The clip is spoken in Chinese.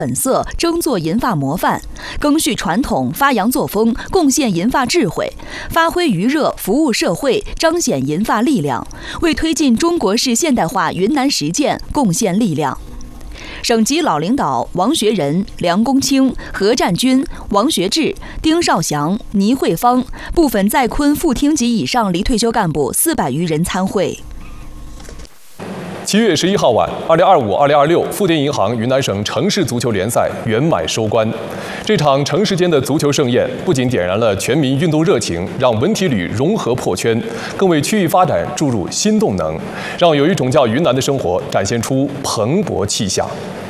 本色，争做银发模范，赓续传统，发扬作风，贡献银发智慧，发挥余热，服务社会，彰显银发力量，为推进中国式现代化云南实践贡献力量。省级老领导王学仁、梁公清、何占军、王学志、丁少祥、倪慧芳，部分在昆副厅级以上离退休干部400余人参会。 7月11号晚，2025-2026富田银行云南省城市足球联赛圆满收官。这场城市间的足球盛宴不仅点燃了全民运动热情，让文体旅融合破圈，更为区域发展注入新动能，让有一种叫云南的生活展现出蓬勃气象。